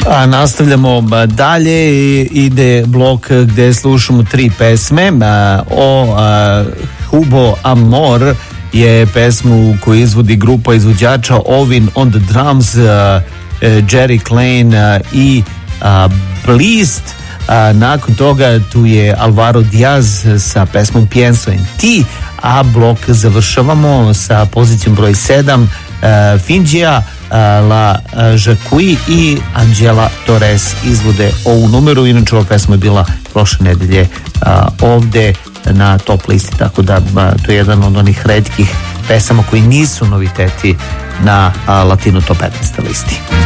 Nastavljamo dalje, ide blok gde slušamo 3 pesme. Hubo Amor je pesmu koju izvodi grupa izvođača Ovin on the drums, Jerry Klein i Blist. Nakon toga tu je Alvaro Diaz sa pesmom Pienso en ti, a blok završavamo sa pozicijom broj 7 Finđija, La Jacqui i Angela Torres izvode ovu numeru. Inače ova pesma je bila prošle nedelje ovde na top listi, tako da to je jedan od onih retkih pesama koji nisu noviteti na Latino top 15 listi.